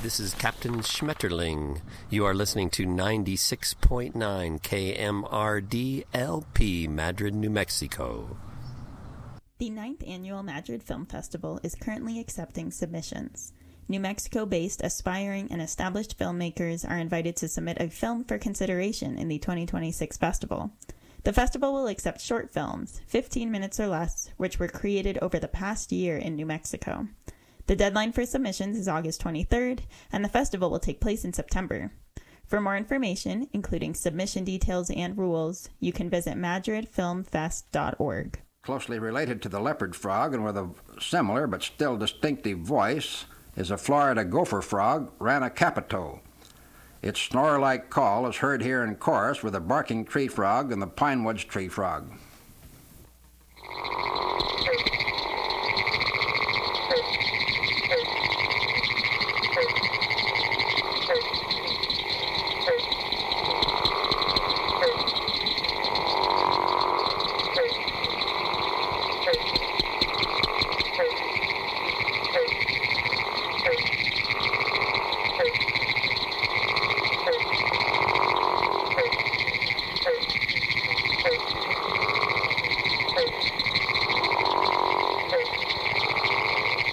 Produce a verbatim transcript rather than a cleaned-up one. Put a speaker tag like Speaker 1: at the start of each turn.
Speaker 1: This is Captain Schmetterling. You are listening to ninety-six point nine K M R D L P, Madrid, New Mexico.
Speaker 2: The ninth Annual Madrid Film Festival is currently accepting submissions. New Mexico-based aspiring and established filmmakers are invited to submit a film for consideration in the twenty twenty-six festival. The festival will accept short films, fifteen minutes or less, which were created over the past year in New Mexico. The deadline for submissions is August twenty-third, and the festival will take place in September. For more information, including submission details and rules, you can visit madrid film fest dot org.
Speaker 3: Closely related to the leopard frog and with a similar but still distinctive voice is a Florida gopher frog, Rana capito. Its snore-like call is heard here in chorus with the barking tree frog and the pinewoods tree frog.